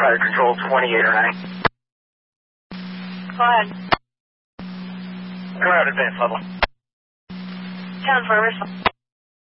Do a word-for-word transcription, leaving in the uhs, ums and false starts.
Fire Control twenty-eight or nine. Go ahead. Go out advance level. Confirmers.